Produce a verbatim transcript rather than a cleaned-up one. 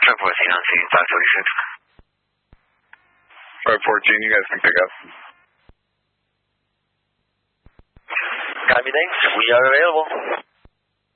five fourteen on scene, five forty-six. five fourteen, you guys can pick up. Copy, thanks. We are available.